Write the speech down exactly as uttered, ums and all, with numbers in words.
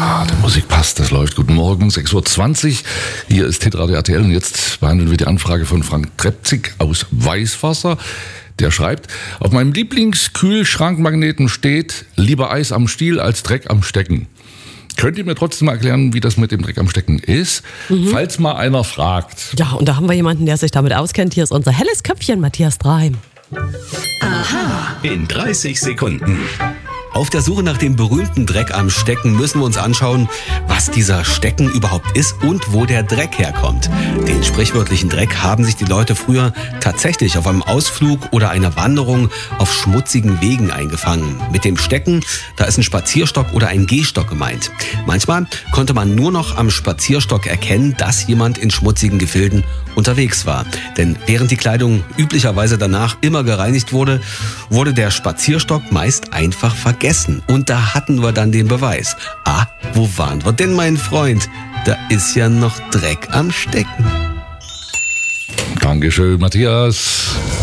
Ah, die Musik passt, das läuft. Guten Morgen, sechs Uhr zwanzig. Hier ist Hitradio R T L und jetzt behandeln wir die Anfrage von Frank Trepzig aus Weißwasser. Der schreibt, auf meinem Lieblingskühlschrankmagneten steht, lieber Eis am Stiel als Dreck am Stecken. Könnt ihr mir trotzdem mal erklären, wie das mit dem Dreck am Stecken ist, mhm. falls mal einer fragt? Ja, und da haben wir jemanden, der sich damit auskennt. Hier ist unser helles Köpfchen, Matthias Dreim. Aha. In dreißig Sekunden. Auf der Suche nach dem berühmten Dreck am Stecken müssen wir uns anschauen, was dieser Stecken überhaupt ist und wo der Dreck herkommt. Den sprichwörtlichen Dreck haben sich die Leute früher tatsächlich auf einem Ausflug oder einer Wanderung auf schmutzigen Wegen eingefangen. Mit dem Stecken, da ist ein Spazierstock oder ein Gehstock gemeint. Manchmal konnte man nur noch am Spazierstock erkennen, dass jemand in schmutzigen Gefilden unterwegs war. Denn während die Kleidung üblicherweise danach immer gereinigt wurde, wurde der Spazierstock meist einfach vergessen. Und da hatten wir dann den Beweis. Ah, wo waren wir denn, mein Freund? Da ist ja noch Dreck am Stecken. Dankeschön, Matthias.